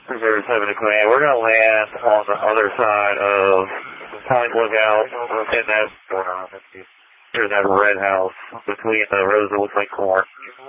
Reserve 7 to command. We're going to land on the other side of Point Lookout in that red house between the rows that look like corn.